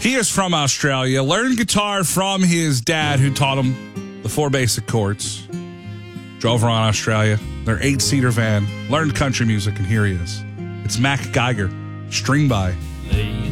He is from Australia, learned guitar from his dad who taught him the 4 basic chords. Drove around Australia, their 8-seater van, learned country music, and here he is. It's Mac Geiger, string by. Lay